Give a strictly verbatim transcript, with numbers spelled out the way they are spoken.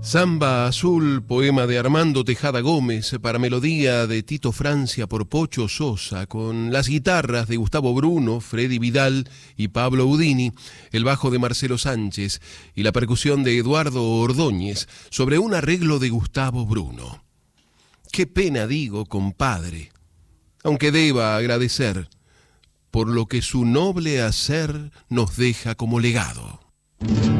Samba Azul, poema de Armando Tejada Gómez, para melodía de Tito Francia por Pocho Sosa, con las guitarras de Gustavo Bruno, Freddy Vidal y Pablo Udini, el bajo de Marcelo Sánchez y la percusión de Eduardo Ordóñez, sobre un arreglo de Gustavo Bruno. Qué pena, digo, compadre, aunque deba agradecer por lo que su noble hacer nos deja como legado.